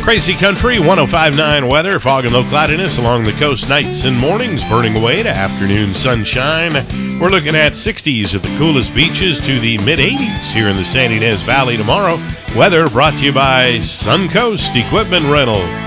Crazy Country 105.9 weather, fog and low cloudiness along the coast, nights and mornings burning away to afternoon sunshine. We're looking at 60s at the coolest beaches to the mid-80s here in the San Ynez Valley tomorrow. Weather brought to you by Suncoast Equipment Rental.